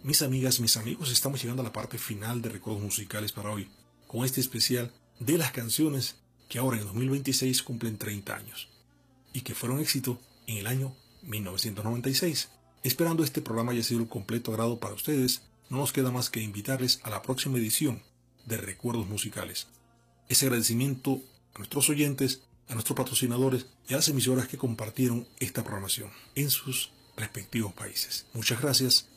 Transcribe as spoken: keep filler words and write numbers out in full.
Mis amigas, mis amigos, estamos llegando a la parte final de Recuerdos Musicales para hoy, con este especial de las canciones que ahora en dos mil veintiséis cumplen treinta años y que fueron éxito en el año mil novecientos noventa y seis. Esperando este programa haya sido un completo agrado para ustedes, no nos queda más que invitarles a la próxima edición de Recuerdos Musicales. Ese agradecimiento a nuestros oyentes, a nuestros patrocinadores y a las emisoras que compartieron esta programación en sus respectivos países. Muchas gracias.